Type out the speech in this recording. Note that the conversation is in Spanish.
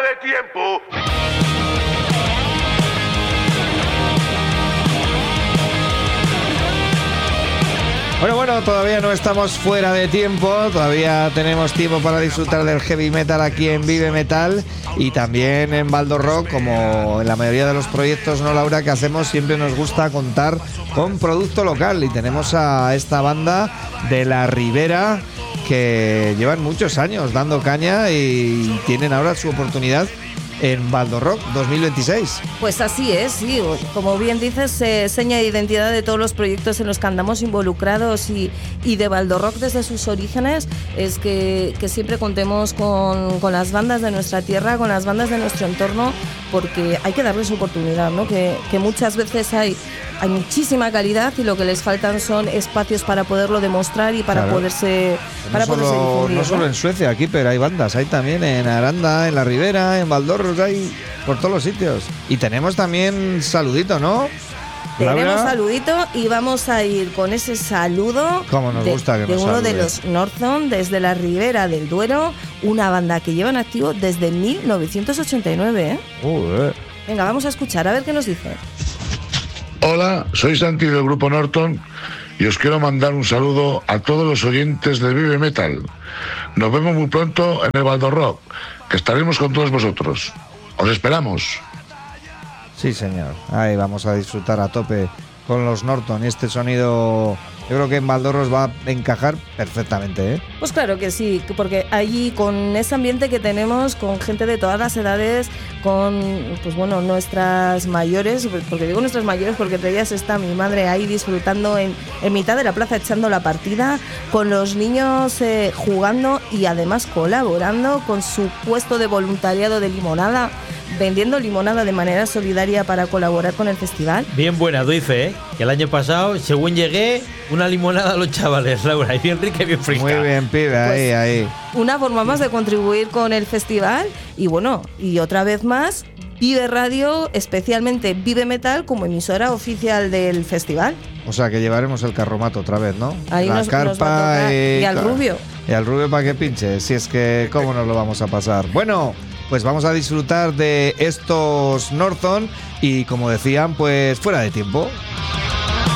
de tiempo. Bueno, todavía no estamos fuera de tiempo, todavía tenemos tiempo para disfrutar del heavy metal aquí en Vive Metal y también en Baldo Rock, como en la mayoría de los proyectos, ¿no, Laura?, que hacemos, siempre nos gusta contar con producto local y tenemos a esta banda de La Ribera que llevan muchos años dando caña y tienen ahora su oportunidad en Baldo Rock 2026. Pues así es, sí. Como bien dices, seña de identidad de todos los proyectos en los que andamos involucrados y de Baldo Rock desde sus orígenes es que siempre contemos con las bandas de nuestra tierra, con las bandas de nuestro entorno, porque hay que darles oportunidad, ¿no? Que muchas veces hay muchísima calidad y lo que les faltan son espacios para poderlo demostrar y para poderse difundir, no solo en Suecia, aquí, pero hay bandas, hay también en Aranda, en La Ribera, en Valdorros, hay por todos los sitios. Y tenemos también saludito, ¿no? Tenemos saludito y vamos a ir con ese saludo de uno de los Northzone desde La Ribera del Duero, una banda que lleva en activo desde 1989, ¿eh? Venga, vamos a escuchar, a ver qué nos dice. Hola, soy Santi del grupo Norton y os quiero mandar un saludo a todos los oyentes de Vive Metal. Nos vemos muy pronto en el Baldo Rock, que estaremos con todos vosotros. Os esperamos. Sí, señor. Ahí vamos a disfrutar a tope con los Norton y este sonido. Yo creo que en Valdorros va a encajar perfectamente, ¿eh? Pues claro que sí, porque allí con ese ambiente que tenemos, con gente de todas las edades, con, pues bueno, nuestras mayores, porque digo nuestras mayores porque entre ellas está mi madre ahí disfrutando en mitad de la plaza echando la partida, con los niños jugando y además colaborando con su puesto de voluntariado de limonada, vendiendo limonada de manera solidaria para colaborar con el festival. Bien buena, doy fe, ¿eh? Que el año pasado, según llegué, una limonada a los chavales, Laura, y bien rica y bien fresca. Muy bien, pibe, pues, ahí. Una forma más de contribuir con el festival y bueno, y otra vez más, Vive Radio, especialmente Vive Metal, como emisora oficial del festival. O sea, que llevaremos el carromato otra vez, ¿no? Ahí la carpa y al rubio. Y al rubio para que pinche, si es que cómo nos lo vamos a pasar. Bueno, pues vamos a disfrutar de estos Northzone y como decían, pues fuera de tiempo.